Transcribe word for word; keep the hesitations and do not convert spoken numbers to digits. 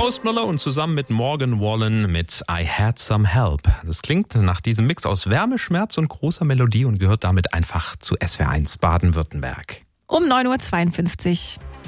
Post Malone zusammen mit Morgan Wallen mit I Had Some Help. Das klingt nach diesem Mix aus Wärme, Schmerz und großer Melodie und gehört damit einfach zu S W R eins Baden-Württemberg. Um neun Uhr zweiundfünfzig.